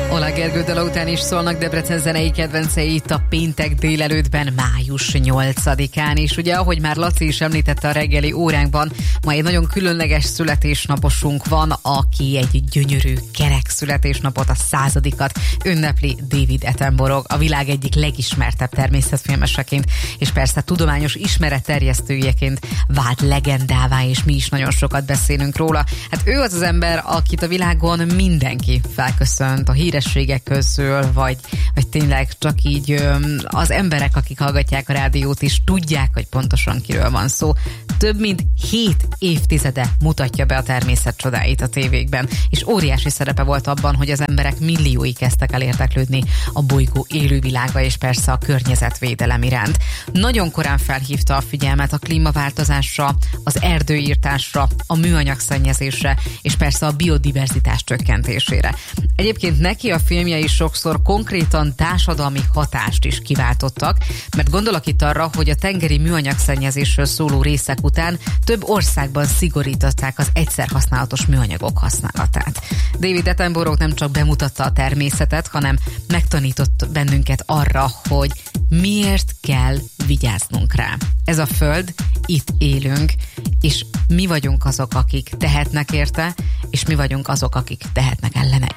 Ola Gergő dala után is szólnak Debrecen zenei kedvencei itt a péntek délelőttben, május 8-án. És ugye, ahogy már Laci is említette a reggeli óránkban, ma egy nagyon különleges születésnaposunk van, aki egy gyönyörű kerek születésnapot, a 100-at ünnepli. David Attenborough, a világ egyik legismertebb természetfilmeseként, és persze tudományos ismeretterjesztőjeként vált legendává, és mi is nagyon sokat beszélünk róla. Hát ő az az ember, akit a világon mindenki felköszönt a hírességek közül, vagy tényleg csak így az emberek, akik hallgatják a rádiót is tudják, hogy pontosan kiről van szó. Több mint 7 évtizede mutatja be a természet csodáit a tévékben, és óriási szerepe volt abban, hogy az emberek milliói kezdtek el érdeklődni a bolygó élővilága és persze a környezetvédelem iránt. Nagyon korán felhívta a figyelmet a klímaváltozásra, az erdőírtásra, a műanyagszennyezésre, és persze a biodiverzitás csökkentésére. Egyébként neki a filmjei sokszor konkrétan társadalmi hatást is kiváltottak, mert gondolok itt arra, hogy a tengeri műanyagszennyezésről szóló részek után több országban szigorították az egyszerhasználatos műanyagok használatát. David Attenborough nem csak bemutatta a természetet, hanem megtanított bennünket arra, hogy miért kell vigyáznunk rá. Ez a Föld, itt élünk, és mi vagyunk azok, akik tehetnek érte, és mi vagyunk azok, akik tehetnek ellene